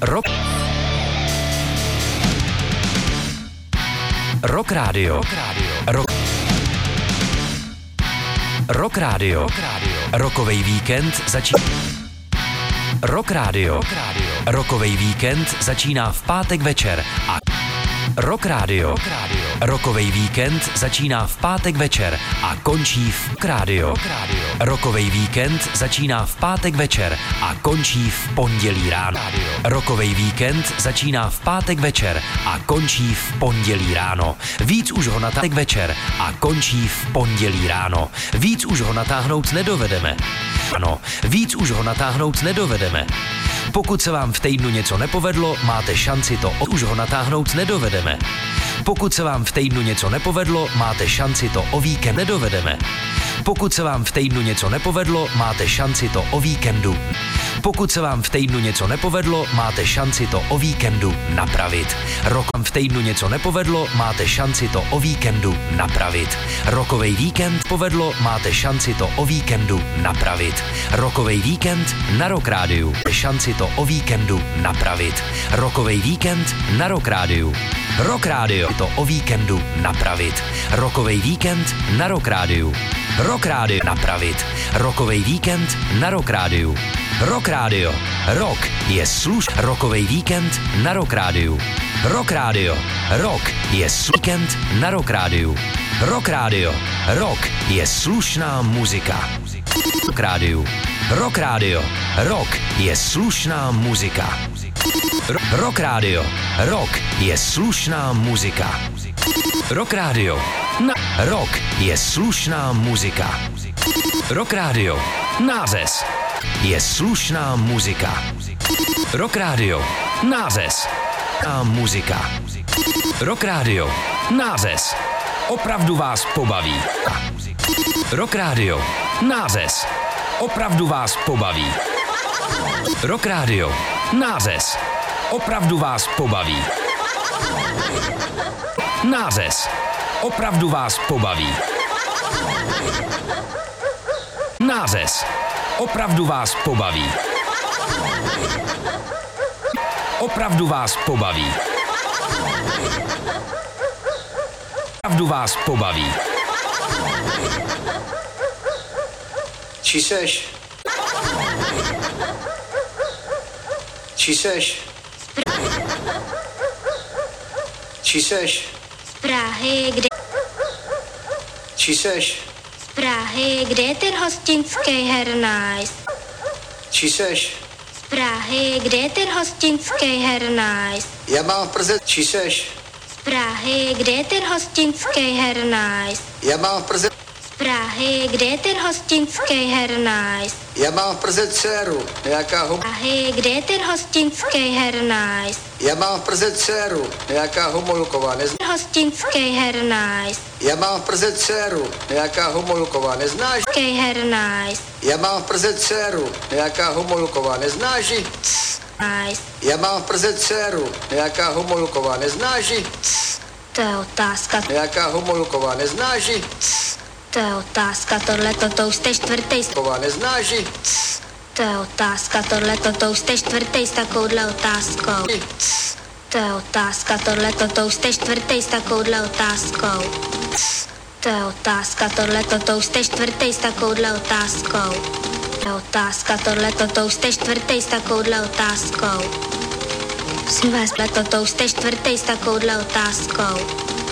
Rock Radio. Rock Radio. Rockovej víkend začíná. Rock Radio. Rockovej víkend začíná v pátek večer a Rock Radio. Rockovej víkend začíná v pátek večer a končí v Rock Radio. Rockovej víkend začíná v pátek večer a končí v pondělí ráno. Rockovej víkend začíná v pátek večer a končí v pondělí ráno. Víc už ho natáhnout večer a končí v pondělí ráno. Víc už ho natáhnout nedovedeme. Ano, víc už ho natáhnout nedovedeme. Pokud se vám v týdnu něco nepovedlo, máte šanci to už ho natáhnout nedovedeme. Pokud se vám v týdnu něco nepovedlo, máte šanci to o víkend nedovedeme. Pokud se vám v týdnu něco nepovedlo, máte šanci to o víkendu. Pokud se vám v týdnu něco nepovedlo, máte šanci to o víkendu napravit. V týdnu něco nepovedlo, máte šanci to o víkendu napravit. Rockovej víkend povedlo, máte šanci to o víkendu napravit. Rockovej víkend na Rock Rádiu. Šanci to o víkendu napravit. Rockovej víkend na Rock Rádiu. Rock Radio to o víkendu napravit. Rockovej víkend na Rock Rádiu. Rock Radio napravit. Rockovej víkend na Rock Rádiu. Rock Radio. Rock je Rockovej víkend na Rock Rádiu. Rock Radio. Rock je víkend na Rock Rádiu. Rock Radio. Rock je slušná muzika. Rock Rádiu. Rock Radio. Rock je slušná muzika. Rock Radio. Rock je slušná muzika. Rock Radio. Rock je slušná muzika. Rock Radio. Nářez je slušná muzika. Rock Radio. Nářez. Muzika. Rock Radio. Nářez. Opravdu vás pobaví. Rock Radio. Nářez. Opravdu vás pobaví. Rock Radio. Nářez. Opravdu vás pobaví. Nářez. Opravdu vás pobaví. Nářez. Opravdu vás pobaví. Opravdu vás pobaví. Opravdu vás pobaví. Čí seš? Čí seš? Čí seš? Z Prahy, kde? Čí seš? Z Prahy, kde je ten hostinský hernajs? Čí seš? Z Prahy, kde je ten hostinský hernajs? Já mám v Praze. Čí seš? Z Prahy, kde je ten hostinský hernajs? Já mám v Praze. Z Prahy, kde je ten hostinský hernajs? Já mám v Praze dceru, nějaká Z Prahy, kde je ten hostinský hernajs? Já mám v Praze dceru, nějaká homolková, Hostinský hernajs. Já mám v Praze dceru, nějaká homolková, neznáš? Hernajs. Já mám v Praze dceru, nějaká homolková, neznáš? Nice. Já mám v Praze dceru, nějaká homolková, neznáš? To je otázka. Nějaká homolková, neznáš? To je otázka, to už jste čtvrtý. Ková, neznáš? To je otázka, to už jste čtvrtý s takovouhle otázkou. To je otázka, to už jste čtvrtý s takovouhle otázkou. To je otázka, to už jste čtvrtý s takovouhle otázkou. To je otázka, to už jste čtvrtý s takovouhle otázkou. Prosím vás, to už jste čtvrtý s takovouhle otázkou.